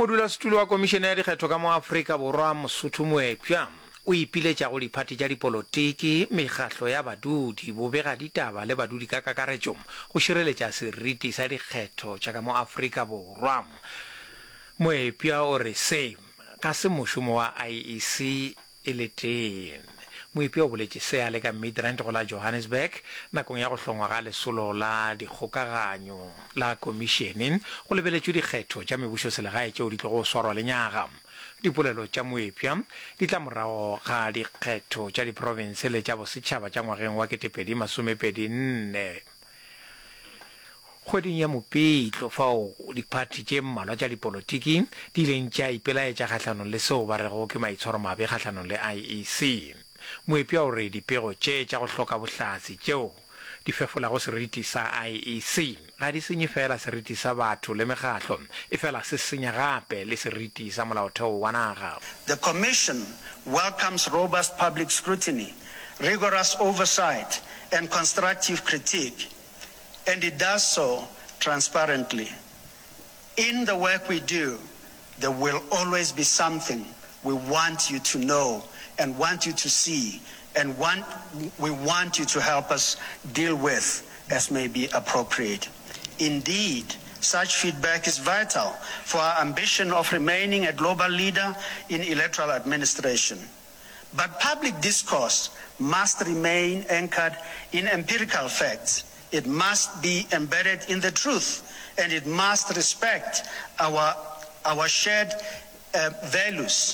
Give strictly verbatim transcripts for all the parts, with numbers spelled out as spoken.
Modulasetulo wa komishene ya dikgetho ka mo Afrika Borwa Mosotho Moepya o ipiletša go diphati tša dipolotiki mekgatlo ya badudi bobega ditaba le badudi ka kakaretšo go šireletša seriti sa dikgetho tša ka mo Afrika Borwa. Moepya o re se ka se mošomo wa I E C e le teng. Moepya o boletše se a le ka Midrand go la Johannesburg nakong ya go hlongwa ga lesolo la dikgokaganyo la komishene go lebeletšwe dikgetho tša mebušo selegae tšeo di tlo go swarwa lenyaga. Dipolelo tša Moepya di tla morago ga dikgetho tša diprovinse le tša bosetšhaba tša ngwageng wa ketepedi masomepedi nne. Kgweding ya Mopitlo fao diphati tše mmalwa tša dipolotiki di ileng tša ipelaetša kgahlanong le seo ba rego ke maitshwaro mabe kgahlanong le I E C. Moepya o re dipego tše tša go hloka bohlatsi tšeo di fefolago seriti sa I E C ga di senye fela seriti sa batho le mekgatlo e fela se senya gape le seriti sa molaotheo wa naga. The Commission welcomes robust public scrutiny, rigorous oversight and constructive critique, and it does so transparently. In the work we do, there will always be something we want you to know and want you to see, and want, we want you to help us deal with as may be appropriate. Indeed, such feedback is vital for our ambition of remaining a global leader in electoral administration. But public discourse must remain anchored in empirical facts. It must be embedded in the truth, and it must respect our, our shared uh, values.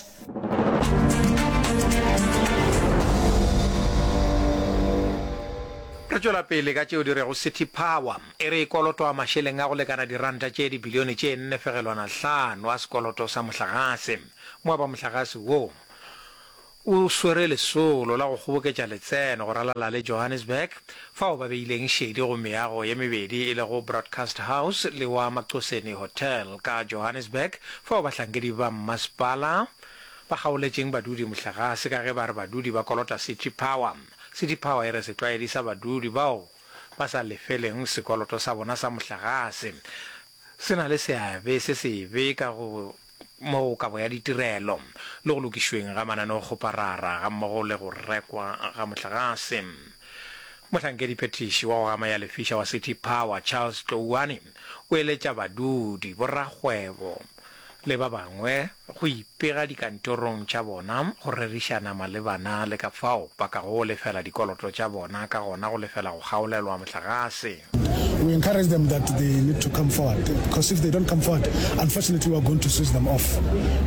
Re tšwela pele ka tšeo di rego City Power e re ekoloto a mašeleng a go lekana diranta tše dibilione tše nne fegelwana hlano a sekoloto sa mohlagase. Moaba mohlagase wo o swere lesolo la go kgoboketša letseno go ralala le Johannesburg fao ba beileng šedi go meago ye mebedi e le go Broadcast House le wa Maqoseni Hotel ka Johannesburg fao bahlankedi ba mmasepala ba kgaoletšeng badudi mohlagase ka ge ba re badudi ba kolota City Power. City Power e re setlwaedi sa badudi bao ba sa lefeleng sekoloto sa bona sa mohlagase se na le seabe se sebe ka go mo kabo ya ditirelo le go lokišweng ga mananeo kgoparara ga mmogo le go rekwa ga mohlagase. Mohlankedi phetiši wa go gama ya lefiša wa City Power Charles Touane o eletša badudi borrakgwebo le ba bangwe go ipega dikantorong tša bona go rerišana malebana le ka fao ba ka go lefela dikoloto tša bona ka gona go lefela go kgaolelwa mohlagase. We encourage them that they need to come forward, because if they don't come forward, unfortunately, we are going to switch them off.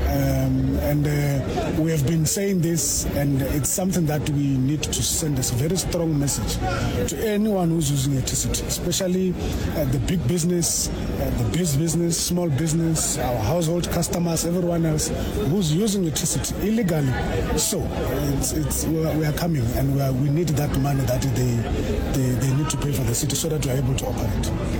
Um, and uh, we have been saying this, and it's something that we need to send a very strong message to anyone who's using electricity, especially uh, the big business, uh, the big business, small business, our household customers, everyone else who's using electricity illegally. So it's, it's, we, are, we are coming, and we, are, we need that money that they, they, they need to pay for the city so that we are able to operate.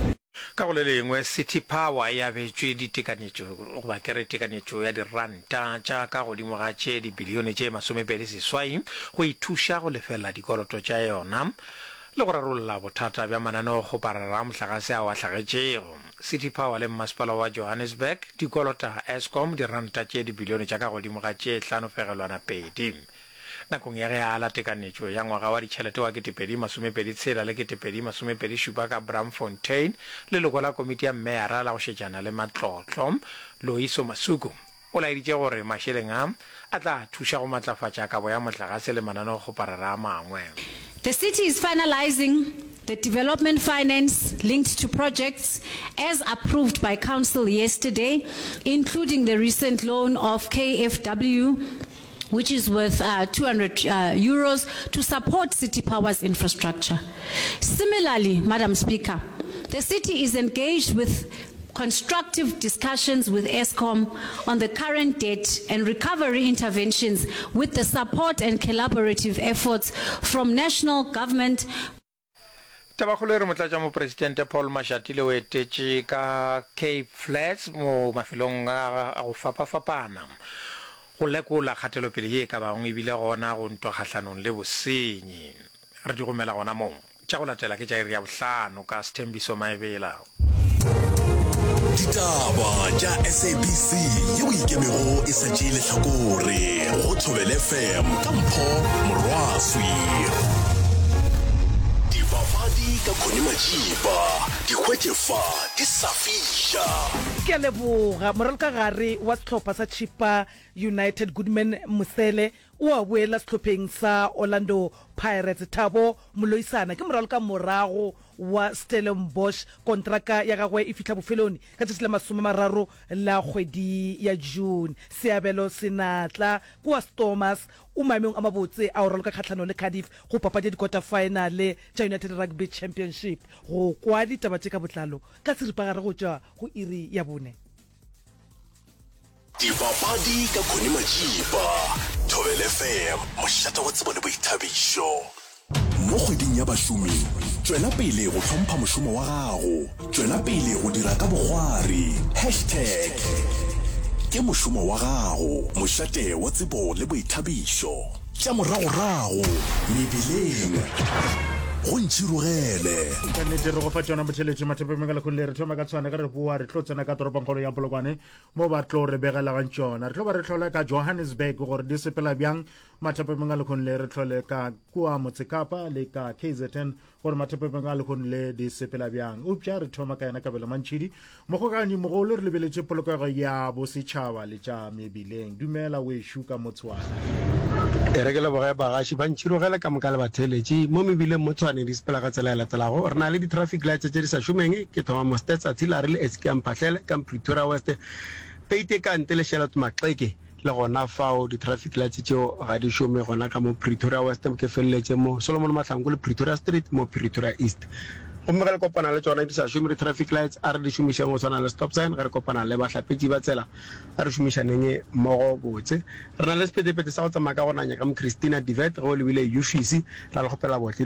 Ka go le lengwe City Power ya betšwe ditekanyetšo go ba kere tekanyetšo ya diranta tša ka godimo ga tše dibilione tše masomepedi seswai go ithuša go lefela dikoloto tša yona le go rarolla bothata bja mananeo go parara mohlagase a wa hlagetšego. City Power le mmasepala wa Johannesburg dikolota Eskom diranta tše dibilione tša ka godimo ga tše hlano fegelwana pedi. Nakong ya ge a la tekanetšo ya ngwaga wa ditšhelete wa ketepedi masomepedi tshela le ketepedi masomepedi šupa ka Braamfontein le leko la komiti ya mmeara la go šetšana le matlotlo Loiso Masuku o laeditše gore mašeleng a a tla thuša go matlafatša kabo ya mohlagase le mananeo go parara a mangwe. The city is finalizing the development finance linked to projects as approved by council yesterday, including the recent loan of K F W, which is worth uh, two hundred uh, euros to support City Power's infrastructure. Similarly, Madam Speaker, the city is engaged with constructive discussions with Eskom on the current debt and recovery interventions with the support and collaborative efforts from national government. Tabakgolo re motlatša mo presidente Paul Mashatile o etetše ka Cape Flats mo mafelong a go fapafapana go lekola kgatelopele ye ka bangwe ebile gona go ntwa kgahlanong le bosenyi. Re di gomela gona moo tša go latela ke tša iri ya bohlano ka Sthembiso Maebela. ditaba tša S A B C yeo ikemego e sa tšee lehlakore go Thobela F M ka Mpho Morwaswi. Dipapadi ka Connie Majiba di hwetšefa di sa fiša. Ke a leboga moraloka gare wa sehlopha sa Chippa United Goodman Musele o a boela sehlopheng sa Orlando Pirates. Thabo Moloisana ke moraloka morago wa Stellenbosch, kontraka ya gagwe e fihla bofeloni ka tšatši la masome mararo la kgwedi ya June. Seabelo Senatla kwa Stormers o maemong a mabotse a o raloka kgatlhanong le Cardiff go papadi ya di-quarter finale tša United Rugby Championship. Go kwa ditaba tše ka botlalo ka seripagare go tšwa go iri ya bone. Dipapadi ka Connie Majiba, Thobela F M, mošata wa tsebo le boithabišo. Mo kgweding ya bašomi, tšwela pele go hlompha mošomo wa gago, tšwela pele go dira ka bogwari, hashtag ke mošomo wa gago, mošate wa tsebo le boithabišo. Tša moragorago mebileng go ntšhirogele. Ka nnete re go fa tšona botheletše mathepe mengala khonle re thoma ka tshwana ka re bua re tlo tsena ka toropankgolo ya Polokwane mo ba tlo re begelegang tšona. Re tlo ba re tlhola ka Johannesburg gore di sepela bjang mathepe mengala khonle re tlhole ka kua Motsekapa le ka K Z N gore mathepe mengala khonle di sepela bjang. Upša re thoma ka yena Kabelo Mantšhidi mogokanyi mogolo re lebeletše polokego ya bosetšhaba le tša mebileng. Dumela wešo ka Motswana. E re ke leboga bagaši ba ntšhirogele ka moka le batheletše mo mebileng mo Tshwane di sepela ka tsela e latelago. Re na le di-traffic lights tše di sa šomeng ke thoma Mostet Atila re le S K Mphahlele ka Pretoria West Peite Kante le Charlotte Maxeke le gona fao di-traffic lights tšeo ga di šome gona ka mo Pretoria West ke feleletše mo Solomon Mahlangu le Pretoria Street mo Pretoria East. Gomme ge le kopana le tsona di sa šome di-traffic lights a re di šomišang go tshwana le stop sign ge re kopana le bahlapetši ba tsela a re šomišaneng mmogo botse. Re na le sepetepete sa go tsamaya ka go nanya ka mo Christina Divet ge o lebile Ufisi ra le kgopela botle